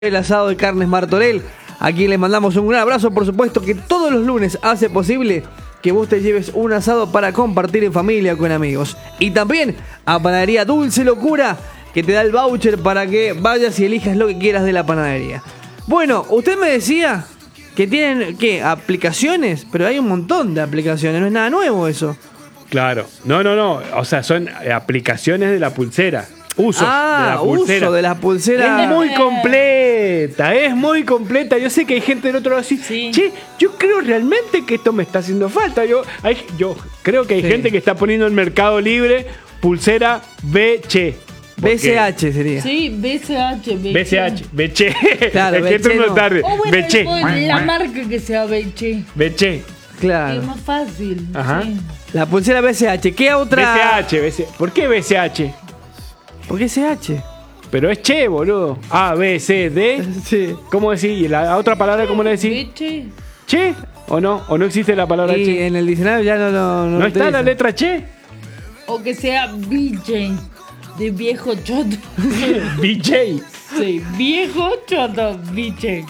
El asado de carnes Martorell. Aquí les mandamos un gran abrazo, por supuesto, que todos los lunes hace posible que vos te lleves un asado para compartir en familia o con amigos. Y también a Panadería Dulce Locura, que te da el voucher para que vayas y elijas lo que quieras de la panadería. Bueno, usted me decía que tienen, ¿qué? Aplicaciones, pero hay un montón de aplicaciones, no es nada nuevo eso. Claro, no, o sea, son aplicaciones de la pulsera. Uso de la pulsera. Uso de las pulseras. Es muy completa. Yo sé que hay gente del otro lado así. Sí. Che, yo creo realmente que esto me está haciendo falta. Yo creo que hay gente que está poniendo en Mercado Libre pulsera BCH. BCH sería. Sí, BCH. BCH. Claro, es que esto no tarde. Bueno, la marca que sea BCH. BCH. Claro. Es más fácil. Ajá. Sí. La pulsera BCH. ¿Qué otra? BCH. ¿Por qué BCH? ¿Por qué CH? Pero es che, boludo. A, B, C, D. Sí. ¿Cómo decís? ¿Y la otra palabra cómo le decís? BCH. ¿Che? ¿O no? ¿O no existe la palabra Y che? en el diccionario ya no ¿No está la letra che? O que sea BJ. De viejo choto. BJ. Sí, viejo choto, BJ.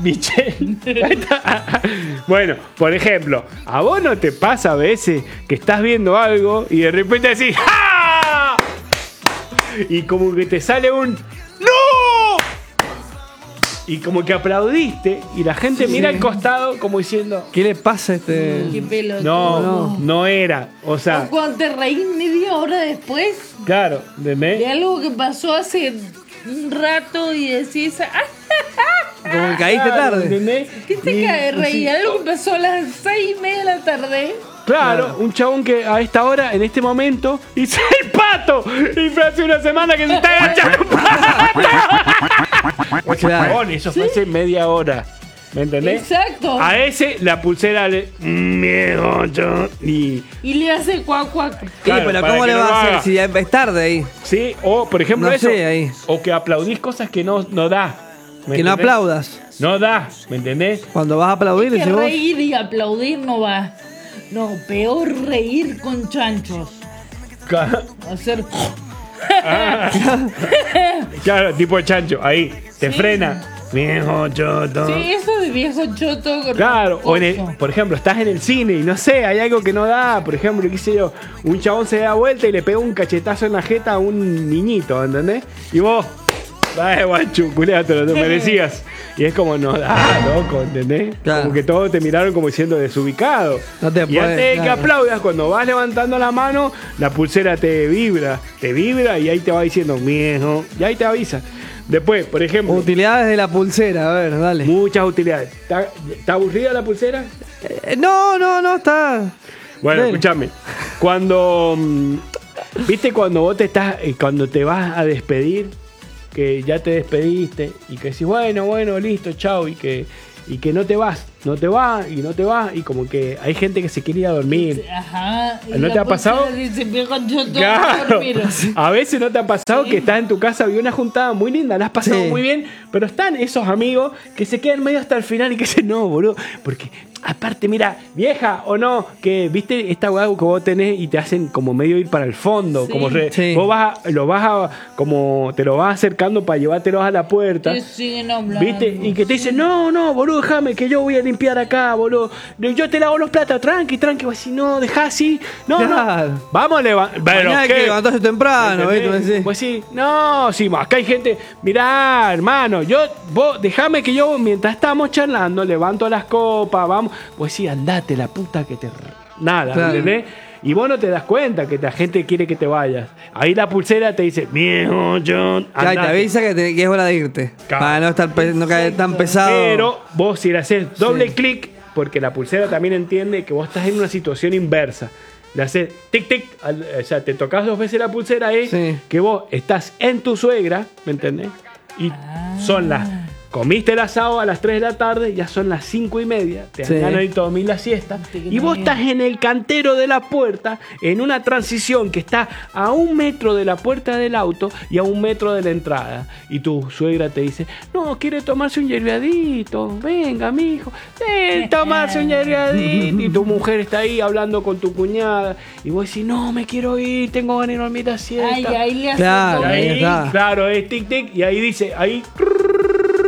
Bueno, por ejemplo, ¿a vos no te pasa a veces que estás viendo algo y de repente decís ¡ja! Y como que te sale un ¡no! Y como que aplaudiste y la gente mira al costado como diciendo ¿qué le pasa a este? Qué pelotudo. no era. O sea, O cuando te reís media hora después claro, de algo que pasó hace un rato y decís Como que caíste tarde. ¿entendés? ¿qué te cae reír? Algo que pasó a las 6:30 de la tarde. Claro, un chabón que a esta hora, en este momento, dice el pato. Y fue hace una semana que se está agachando un pato. Chabón, eso fue hace media hora. ¿Me entendés? Exacto. A ese la pulsera le. Y le hace cuac cuac. Sí, Claro, pero para ¿cómo que le no va a hacer haga. si ya es tarde ahí? Sí, o por ejemplo No eso. sé, ahí. O que aplaudís cosas que no da. ¿Me Que no entendés? aplaudas. No da, ¿me entendés? Cuando vas a aplaudir, Que decís vos. reír y aplaudir no va. No, peor reír con chanchos. Hacer. Claro, tipo de chancho, ahí, te frena. Viejo choto. Sí, eso de viejo choto. Claro, o rasposo. por ejemplo, estás en el cine y no sé, hay algo que no da. Por ejemplo, qué sé yo, un chabón se da vuelta y le pega un cachetazo en la jeta a un niñito, ¿entendés? Y vos, dale, guacho, culea, te lo merecías. Y es como, no da, loco, ¿entendés? Claro. Como que todos te miraron como diciendo desubicado. No te y puedes, antes de que claro. aplaudas, cuando vas levantando la mano, la pulsera te vibra y ahí te va diciendo, viejo, y ahí te avisa. Después, por ejemplo, Utilidades de la pulsera, a ver, dale. muchas utilidades. ¿Está aburrida la pulsera? No, está. Bueno, Dale. escúchame. Cuando. ¿Viste cuando vos cuando te vas a despedir? Que ya te despediste y que decís, bueno, listo, chao. Y que no te vas. Y como que hay gente que se quiere ir a dormir. Ajá. y ¿No la te ha pasado? pulsera Dice, viejo choto, Claro. dormir. A veces no te ha pasado que estás en tu casa, había una juntada muy linda, la has pasado Sí. muy bien, pero están esos amigos que se quedan medio hasta el final y que dicen, no, boludo, porque aparte, mira, vieja o no, que viste esta weá que vos tenés y te hacen como medio ir para el fondo, Sí. como Sí. vos como te lo vas acercando para llevártelos a la puerta. Te siguen hablando. ¿Viste? Y que te dicen, no, boludo, déjame que yo voy a limpiar acá, boludo. Yo te lavo los platos, tranqui. Vos decís, no, dejá así. No. Vamos a levantar. Mañana hay que levantarse temprano, ¿viste? Me decís. Pues sí, no, sí, acá hay gente. Mirá, hermano, vos déjame que yo, mientras estamos charlando, levanto las copas, vamos. Pues sí, andate la puta que te. Nada, Claro. ¿entendés? Y vos no te das cuenta que la gente quiere que te vayas. Ahí la pulsera te dice, viejo John, Ya, y te andate. avisa que es hora de irte. Claro. Para no estar no caer tan pesado. Pero vos si le haces doble clic, porque la pulsera también entiende que vos estás en una situación inversa. Le haces tic tic, o sea, te tocas 2 veces la pulsera, Sí. que vos estás en tu suegra, ¿me entendés? Y son comiste el asado a las 3 de la tarde, ya son las 5:30, te Sí. dan ganas de ir a dormir la siesta, y vos estás en el cantero de la puerta, en una transición que está a 1 metro de la puerta del auto y a 1 metro de la entrada, y tu suegra te dice, no, quiere tomarse un hierviadito, venga, mijo, tomarse un hierviadito, y tu mujer está ahí hablando con tu cuñada, y vos decís, no, me quiero ir, tengo ganas de dormir la siesta. Ay, ahí le hace Claro, todo. ahí Ahí, está. claro, es tic tic, y ahí dice, ahí